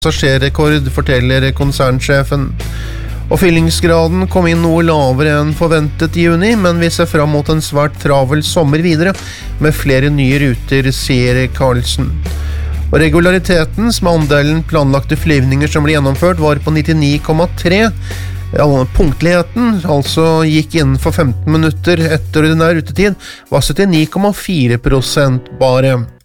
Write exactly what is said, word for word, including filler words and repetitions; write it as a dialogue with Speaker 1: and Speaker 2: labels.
Speaker 1: passasjerrekord, forteller konsernsjefen. Og fyllingsgraden kom inn noe lavere enn forventet i juni, men vi ser fram mot en svært travel sommer videre, med flere nye ruter, sier Carlsen. Og regulariteten, som er andelen planlagte flyvninger som ble gjennomført, var på nittini komma tre. Ja, punktligheten, altså gikk innenfor femten minutter etter ordinær rutetid, var syttini komma fire prosent bare.